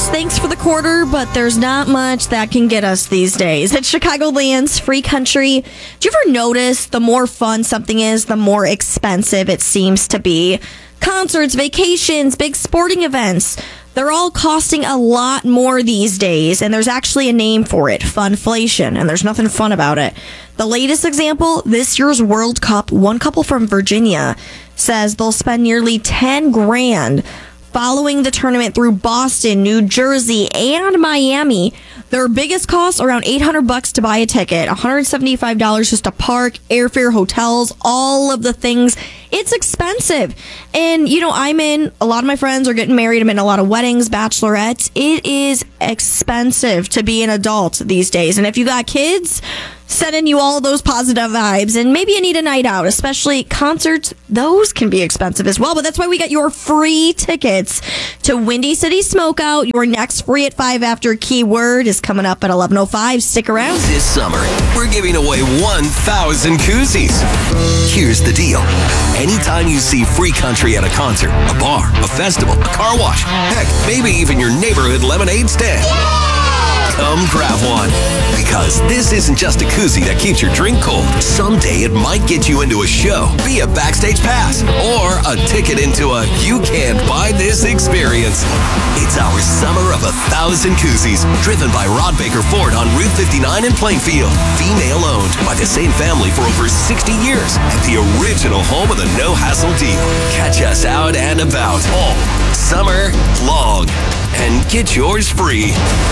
thanks for the quarter, but there's not much that can get us these days. At Chicagoland's Free Country, do you ever notice the more fun something is, the more expensive it seems to be? Concerts, vacations, big sporting events, they're all costing a lot more these days, and there's actually a name for it, funflation, and there's nothing fun about it. The latest example, this year's World Cup, one couple from Virginia says they'll spend nearly $10,000 following the tournament through Boston, New Jersey, and Miami. Their biggest cost, around $800 to buy a ticket, $175 just to park, airfare, hotels, all of the things. It's expensive. And, you know, a lot of my friends are getting married. I'm in a lot of weddings, bachelorettes. It is expensive to be an adult these days. And if you got kids, sending you all those positive vibes. And maybe you need a night out, especially concerts. Those can be expensive as well. But that's why we got your free tickets to Windy City Smokeout. Your next free at 5 after keyword is coming up at 11:05. Stick around. This summer, we're giving away 1,000 koozies. Here's the deal. Anytime you see Free Country at a concert, a bar, a festival, a car wash, heck, maybe even your neighborhood lemonade stand, come grab one. Because this isn't just a koozie that keeps your drink cold. Someday it might get you into a show, be a backstage pass, or a ticket into a you can't buy this experience. It's our summer of 1,000 koozies, driven by Rod Baker Ford on Route 59 in Plainfield. Female owned by the same family for over 60 years, and the original home of the no-hassle deal. Catch us out and about all summer long and get yours free.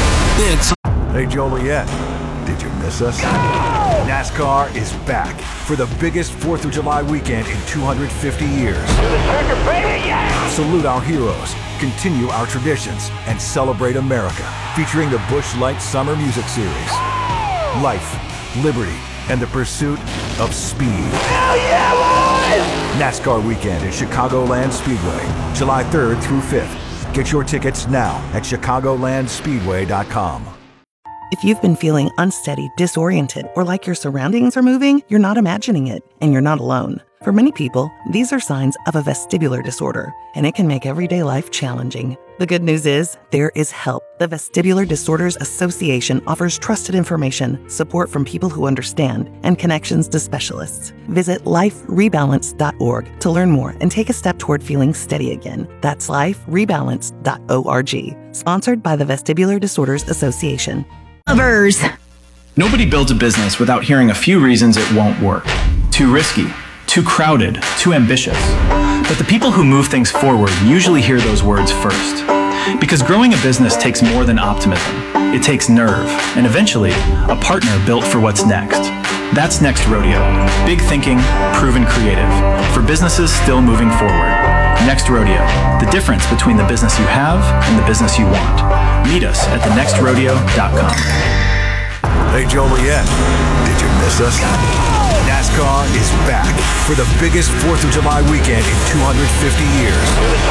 Hey, Joliet, did you miss us? NASCAR is back for the biggest 4th of July weekend in 250 years. Salute our heroes, continue our traditions, and celebrate America, featuring the Busch Light Summer Music Series. Life, liberty, and the pursuit of speed. Hell yeah, boys! NASCAR weekend at Chicagoland Speedway, July 3rd through 5th. Get your tickets now at chicagolandspeedway.com. If you've been feeling unsteady, disoriented, or like your surroundings are moving, you're not imagining it, and you're not alone. For many people, these are signs of a vestibular disorder, and it can make everyday life challenging. The good news is, there is help. The Vestibular Disorders Association offers trusted information, support from people who understand, and connections to specialists. Visit liferebalance.org to learn more and take a step toward feeling steady again. That's liferebalance.org. Sponsored by the Vestibular Disorders Association. Lovers. Nobody builds a business without hearing a few reasons it won't work. Too risky, too crowded, too ambitious. But the people who move things forward usually hear those words first. Because growing a business takes more than optimism. It takes nerve, and eventually, a partner built for what's next. That's Next Rodeo. Big thinking, proven creative. For businesses still moving forward. Next Rodeo. The difference between the business you have and the business you want. Meet us at thenextrodeo.com. Hey, Joliet, did you miss us? NASCAR is back for the biggest 4th of July weekend in 250 years.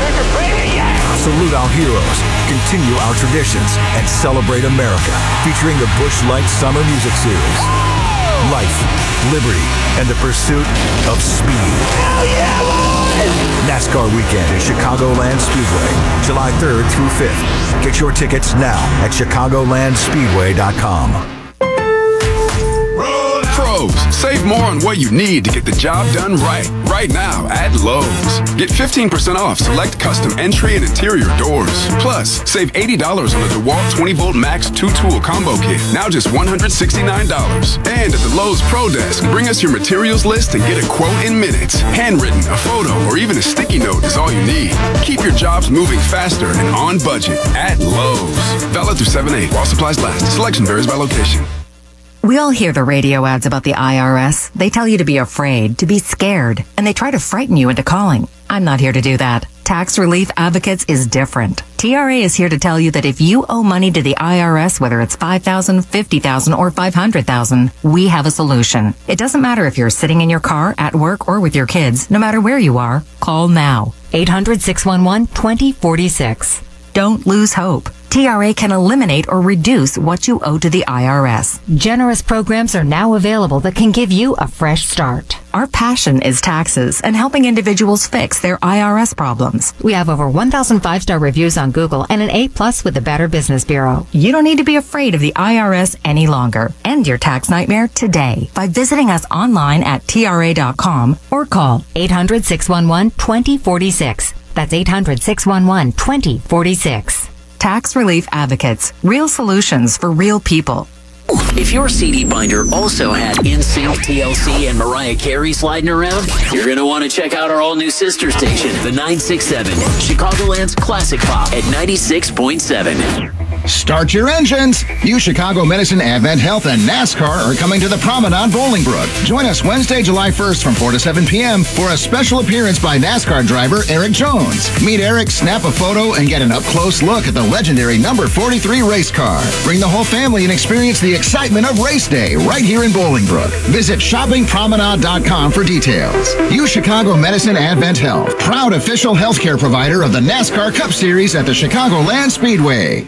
Salute our heroes, continue our traditions, and celebrate America, featuring the Busch Light Summer Music Series. Life, liberty, and the pursuit of speed. Hell yeah, boys! NASCAR weekend at Chicagoland Speedway, July 3rd through 5th. Get your tickets now at chicagolandspeedway.com. Pros, save more on what you need to get the job done right now at Lowe's. Get 15% off select custom entry and interior doors. Plus, save $80 on the DeWalt 20-volt Max 2-tool combo kit, now just $169. And at the Lowe's Pro Desk, bring us your materials list and get a quote in minutes. Handwritten, a photo, or even a sticky note is all you need. Keep your jobs moving faster and on budget at Lowe's. Valid through 7/8 while supplies last. Selection varies by location. We all hear the radio ads about the IRS. They tell you to be afraid, to be scared, and they try to frighten you into calling. I'm not here to do that. Tax Relief Advocates is different. TRA is here to tell you that if you owe money to the IRS, whether it's $5,000, $50,000, or $500,000, we have a solution. It doesn't matter if you're sitting in your car, at work, or with your kids. No matter where you are, call now. 800-611-2046. Don't lose hope. TRA can eliminate or reduce what you owe to the IRS. Generous programs are now available that can give you a fresh start. Our passion is taxes and helping individuals fix their IRS problems. We have over 1,000 5-star reviews on Google and an A+ with the Better Business Bureau. You don't need to be afraid of the IRS any longer. End your tax nightmare today by visiting us online at TRA.com or call 800-611-2046. That's 800-611-2046. Tax Relief Advocates. Real solutions for real people. If your CD binder also had NSYNC, TLC, and Mariah Carey sliding around, you're going to want to check out our all-new sister station, the 967, Chicagoland's classic pop at 96.7. Start your engines! New Chicago Medicine, Advent Health, and NASCAR are coming to the Promenade Bolingbrook. Join us Wednesday, July 1st from 4 to 7 p.m. for a special appearance by NASCAR driver Eric Jones. Meet Eric, snap a photo, and get an up-close look at the legendary number 43 race car. Bring the whole family and experience the excitement of race day right here in Bolingbrook. Visit shoppingpromenade.com for details. New Chicago Medicine, Advent Health, proud official healthcare provider of the NASCAR Cup Series at the Chicagoland Speedway.